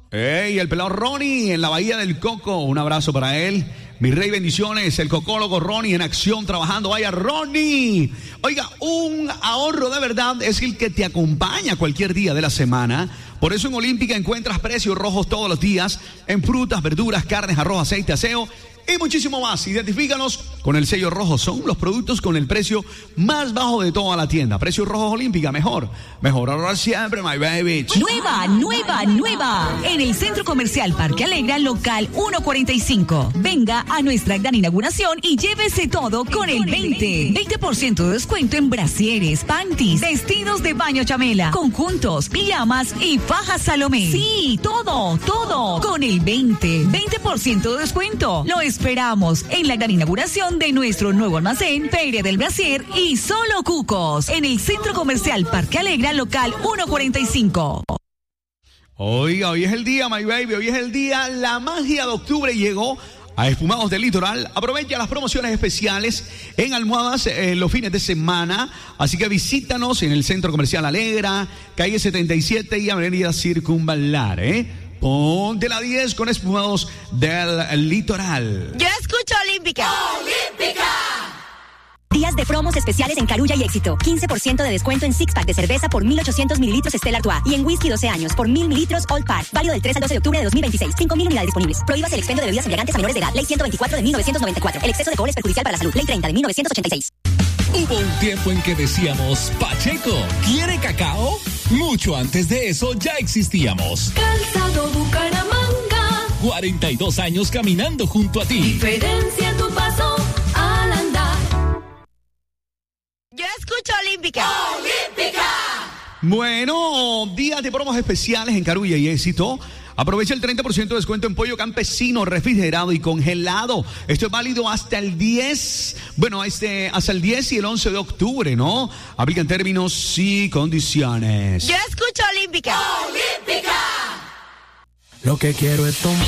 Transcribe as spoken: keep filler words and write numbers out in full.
Hey, el pelado Ronnie en la Bahía del Coco. Un abrazo para él. Mi rey, bendiciones. El cocólogo Ronnie en acción, trabajando. Vaya, Ronnie. Oiga, un ahorro de verdad es el que te acompaña cualquier día de la semana. Por eso en Olímpica encuentras precios rojos todos los días en frutas, verduras, carnes, arroz, aceite, aseo y muchísimo más. Identifícanos con el sello rojo. Son los productos con el precio más bajo de toda la tienda. Precios rojos Olímpica, mejor. Mejor ahorrar siempre, my baby. Nueva, nueva, nueva. En el Centro Comercial Parque Alegra, local ciento cuarenta y cinco. Venga a nuestra gran inauguración y llévese todo con el veinte. veinte por ciento de descuento en brasieres, panties, vestidos de baño chamela, conjuntos, pijamas y fajas Salomé. Sí, todo, todo con el veinte. veinte por ciento de descuento. Lo esperamos en la gran inauguración de nuestro nuevo almacén, Feria del Brasier y Solo Cucos, en el Centro Comercial Parque Alegra, local ciento cuarenta y cinco. Oiga, hoy es el día, my baby, hoy es el día. La magia de octubre llegó a Espumados del Litoral. Aprovecha las promociones especiales en almohadas eh, los fines de semana. Así que visítanos en el Centro Comercial Alegra, calle setenta y siete y avenida Circunvalar, ¿eh? Ponte la diez con Espumados del Litoral. Yo escucho Olímpica. ¡Olímpica! Días de promos especiales en Carulla y Éxito. quince por ciento de descuento en six pack de cerveza por mil ochocientos mililitros Stella Artois. Y en whisky doce años por mil mililitros Old Parr. Válido del tres al doce de octubre de dos mil veintiséis. cinco mil unidades disponibles. Prohíbas el expendio de bebidas embriagantes a menores de edad. Ley ciento veinticuatro de mil novecientos noventa y cuatro. El exceso de alcohol es perjudicial para la salud. Ley treinta de mil novecientos ochenta y seis. Hubo un tiempo en que decíamos, Pacheco, ¿quiere cacao? Mucho antes de eso ya existíamos. Calzado Bucaramanga. cuarenta y dos años caminando junto a ti. Diferencia tu paso al andar. Yo escucho Olímpica. ¡Olímpica! Bueno, días de promos especiales en Carulla y Éxito. Aprovecha el treinta por ciento de descuento en pollo campesino, refrigerado y congelado. Esto es válido hasta el diez, bueno, este, hasta el diez y el once de octubre, ¿no? Aplican términos y condiciones. Yo escucho Olímpica. ¡Olímpica! Lo que quiero es tomar.